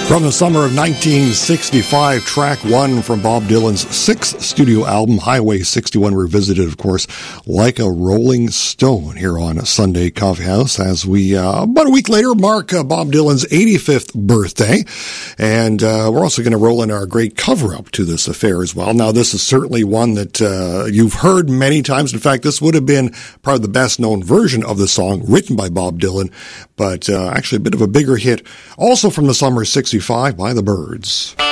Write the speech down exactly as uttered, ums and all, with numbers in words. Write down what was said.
From the summer of nineteen sixty-five, track one from Bob Dylan's sixth studio album, Highway sixty-one, revisited, of course, Like a Rolling Stone here on Sunday Coffee House as we, uh, about a week later, mark uh, Bob Dylan's eighty-fifth birthday. And uh, we're also going to roll in our great cover-up to this affair as well. Now, this is certainly one that uh, you've heard many times. In fact, this would have been probably the best-known version of the song written by Bob Dylan, but uh, actually a bit of a bigger hit, also from the summer of sixty-five by the Byrds.